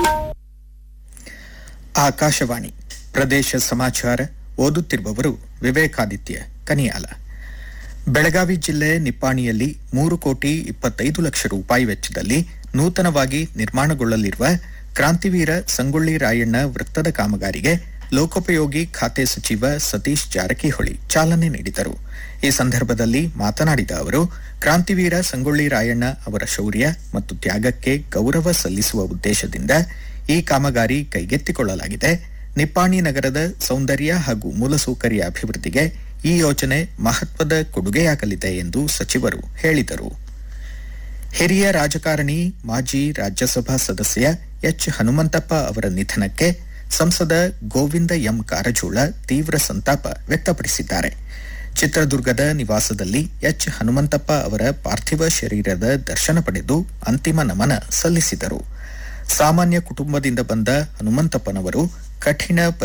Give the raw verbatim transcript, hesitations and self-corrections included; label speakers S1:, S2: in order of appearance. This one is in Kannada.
S1: ಆಕಾಶವಾಣಿ ಪ್ರದೇಶ ಸಮಾಚಾರ ಓದುತ್ತಿರುವವರು ವಿವೇಕಾದಿತ್ಯ ಕನಿಯಾಲ. ಬೆಳಗಾವಿ ಜಿಲ್ಲೆ ನಿಪ್ಪಾಣಿಯಲ್ಲಿ ಮೂರು ಕೋಟಿ ಇಪ್ಪತ್ತೈದು ಲಕ್ಷ ರೂಪಾಯಿ ವೆಚ್ಚದಲ್ಲಿ ನೂತನವಾಗಿ ನಿರ್ಮಾಣಗೊಳ್ಳಲಿರುವ ಕ್ರಾಂತಿವೀರ ಸಂಗೊಳ್ಳಿ ರಾಯಣ್ಣ ವೃತ್ತದ ಕಾಮಗಾರಿಗೆ ಲೋಕೋಪಯೋಗಿ ಖಾತೆ ಸಚಿವ ಸತೀಶ್ ಜಾರಕಿಹೊಳಿ ಚಾಲನೆ ನೀಡಿದರು. ಈ ಸಂದರ್ಭದಲ್ಲಿ ಮಾತನಾಡಿದ ಅವರು, ಕ್ರಾಂತಿವೀರ ಸಂಗೊಳ್ಳಿ ರಾಯಣ್ಣ ಅವರ ಶೌರ್ಯ ಮತ್ತು ತ್ಯಾಗಕ್ಕೆ ಗೌರವ ಸಲ್ಲಿಸುವ ಉದ್ದೇಶದಿಂದ ಈ ಕಾಮಗಾರಿ ಕೈಗೆತ್ತಿಕೊಳ್ಳಲಾಗಿದೆ. ನಿಪ್ಪಾಣಿ ನಗರದ ಸೌಂದರ್ಯ ಹಾಗೂ ಮೂಲಸೌಕರ್ಯ ಅಭಿವೃದ್ಧಿಗೆ ಈ ಯೋಜನೆ ಮಹತ್ವದ ಕೊಡುಗೆಯಾಗಲಿದೆ ಎಂದು ಸಚಿವರು ಹೇಳಿದರು. ಹಿರಿಯ ರಾಜಕಾರಣಿ ಮಾಜಿ ರಾಜ್ಯಸಭಾ ಸದಸ್ಯ ಎಚ್ ಹನುಮಂತಪ್ಪ ಅವರ ನಿಧನಕ್ಕೆ ಸಂಸದ ಗೋವಿಂದ ಎಂ ಕಾರಜೋಳ ತೀವ್ರ ಸಂತಾಪ ವ್ಯಕ್ತಪಡಿಸಿದ್ದಾರೆ. ಚಿತ್ರದುರ್ಗದ ನಿವಾಸದಲ್ಲಿ ಎಚ್ ಹನುಮಂತಪ್ಪ ಅವರ ಪಾರ್ಥಿವ ಶರೀರದ ದರ್ಶನ ಪಡೆದು ಅಂತಿಮ ನಮನ ಸಲ್ಲಿಸಿದರು. ಸಾಮಾನ್ಯ ಕುಟುಂಬದಿಂದ ಬಂದ ಹನುಮಂತಪ್ಪನವರು ಕಠಿಣ